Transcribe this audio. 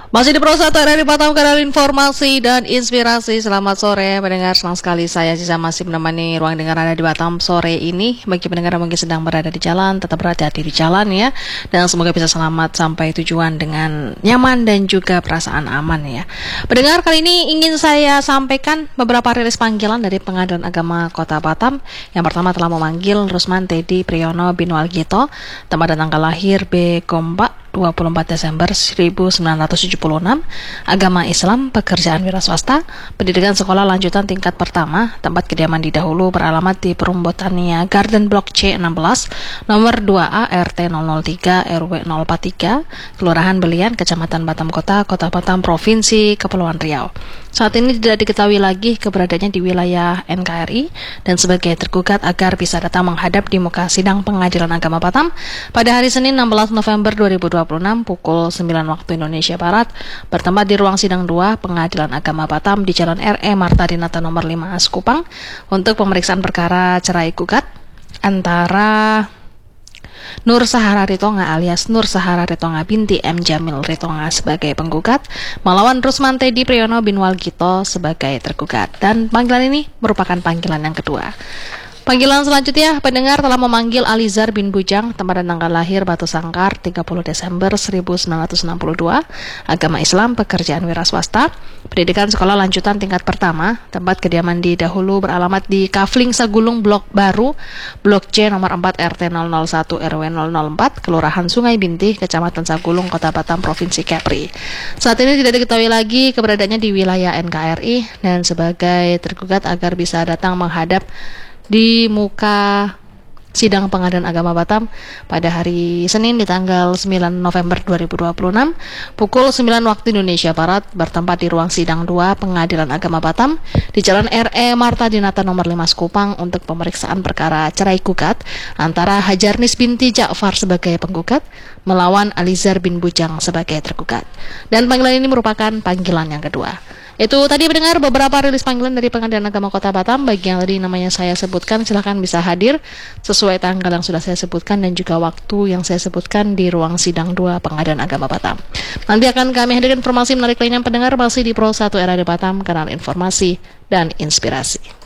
Masih di Pro 1 RRI Batam, kanal informasi dan inspirasi. Selamat sore pendengar, senang sekali saya Aziza masih menemani ruang dengar Anda di Batam sore ini. Bagi pendengar yang mungkin sedang berada di jalan, tetap berhati-hati di jalan ya. Dan semoga bisa selamat sampai tujuan dengan nyaman dan juga perasaan aman ya. Pendengar, kali ini ingin saya sampaikan beberapa rilis panggilan dari Pengadilan Agama Kota Batam. Yang pertama telah memanggil Rusman Teddy Priyono bin Walgito, tempat dan tanggal lahir B. Gombak 24 Desember 1976, agama Islam, pekerjaan wira swasta, pendidikan sekolah lanjutan tingkat pertama, tempat kediaman didahulu beralamat di Perum Botania Garden Block C16, nomor 2A RT 003 RW 043, Kelurahan Belian, Kecamatan Batam Kota, Kota Batam, Provinsi Kepulauan Riau. Saat ini tidak diketahui lagi keberadaannya di wilayah NKRI dan sebagai tergugat agar bisa datang menghadap di muka sidang Pengadilan Agama Batam pada hari Senin 16 November 2026 pukul 9 waktu Indonesia Barat, bertempat di ruang sidang 2 Pengadilan Agama Batam di Jalan R.E. Marta Dinata nomor 5 Kupang untuk pemeriksaan perkara cerai gugat antara Nur Sahara Ritonga alias Nur Sahara Ritonga binti M. Jamil Ritonga sebagai penggugat melawan Rusman Teddy Priyono bin Walgito sebagai tergugat. Dan panggilan ini merupakan panggilan yang kedua. Panggilan selanjutnya, pendengar telah memanggil Alizar bin Bujang, tempat dan tanggal lahir Batu Sangkar 30 Desember 1962, agama Islam, pekerjaan wira swasta, pendidikan sekolah lanjutan tingkat pertama, tempat kediaman didahulu beralamat di Kafling Sagulung Blok Baru, Blok C nomor 4 RT 001 RW 004, Kelurahan Sungai Binti, Kecamatan Sagulung, Kota Batam, Provinsi Kepri. Saat ini tidak diketahui lagi keberadaannya di wilayah NKRI dan sebagai tergugat agar bisa datang menghadap di muka sidang Pengadilan Agama Batam pada hari Senin di tanggal 9 November 2026 pukul 9 waktu Indonesia Barat, bertempat di ruang sidang 2 Pengadilan Agama Batam di Jalan R.E. Marta Dinata nomor 5 Kupang untuk pemeriksaan perkara cerai gugat antara Hajarnis binti Ja'far sebagai penggugat melawan Alizar bin Bujang sebagai tergugat. Dan panggilan ini merupakan panggilan yang kedua. Itu tadi mendengar beberapa rilis panggilan dari Pengadilan Agama Kota Batam. Bagi yang tadi namanya saya sebutkan, silahkan bisa hadir sesuai tanggal yang sudah saya sebutkan dan juga waktu yang saya sebutkan di ruang sidang 2 Pengadilan Agama Batam. Nanti akan kami hadirkan informasi menarik lainnya pendengar masih di Pro 1 RRI Batam, kanal informasi dan inspirasi.